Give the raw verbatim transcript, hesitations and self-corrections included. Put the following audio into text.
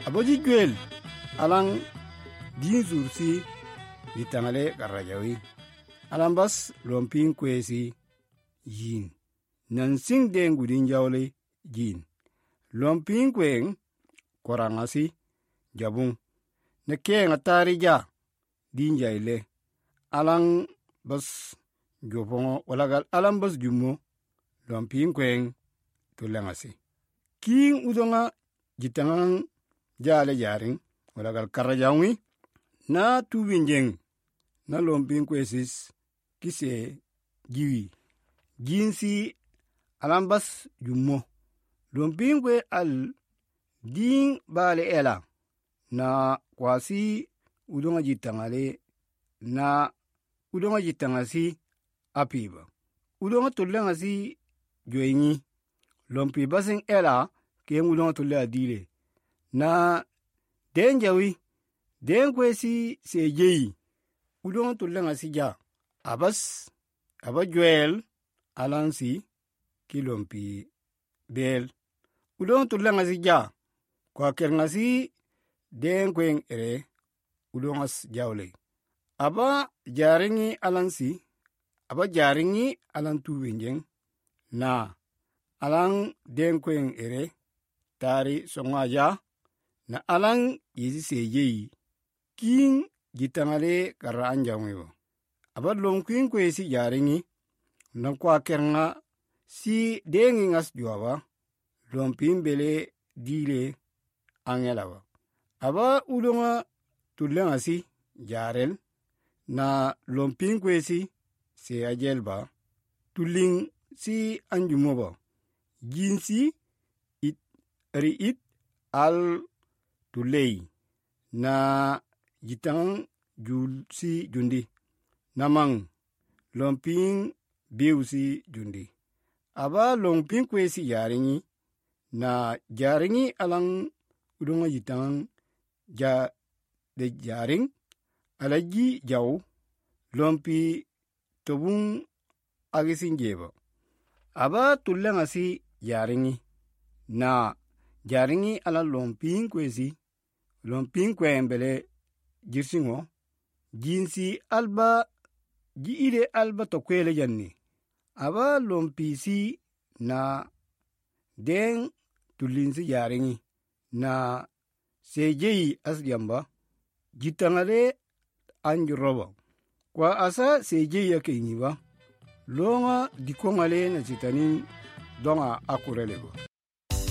aboji gwel alang din zursi ditangale karajawi alang bas lompin kwesi yin nan sing den gudin jawle yin lompin kwen korangasi jabung ne kenga tarija din jaile alang bas jopongo walagal alang bas jumo lompin kwen tulangasi king udonga jitangang jale jaring walagal karajawi na tuwinjeng na lompin kwesis kise jiwi jinsi alambas jummo lompin kwe al din bale ela na kwasi udonga jitangale na udonga jitangasi apiba udonga tulangasi joyni lompi basin ela ke udonga tulya dile na denjawi den kwesi sejeyi udonga tulangasi ja abas abajwel alansi kilompi bel udonga tulangasi ja kwa kerngasi den kwen ere udongas jawle aba jaringi alansi aba jaringi alantu winjeng na alang den kwen ere tari songaja na alang yisi sejeyi king jitangale kara anjangwebo aba lomkwin kwesi jaringi na kwa kernga si dengi ngas juaba lompin bele dile angelawa aba udonga tulangasi jarel na lompin kwesi se ajelba tuling si anjumoba jinsi it riit al tulei na jitang jul si jundi namang lompin biu si jundi aba lompin kwesi jaringi na jaringi alang udonga jitang ja de jaring alaji jaw lompi tobung agisin jeba aba tulangasi jaringi na jaringi ala lompin kwesi lompin kwembele jirsingo jinsi alba ji ide alba to kwele janni aba lompi si na den tulinsi jaringi na sejeyi asjamba jitangale anjuroba kwa asa sejeyi yake inyiba longa dikongale na sitanin donga akurelego